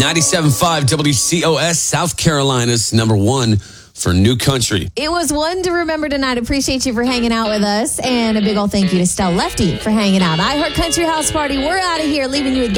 97.5 WCOS, South Carolina's number one for new country. It was one to remember tonight. Appreciate you for hanging out with us. And a big old thank you to Stell Lefty for hanging out. I Heart Country House Party. We're out of here, leaving you with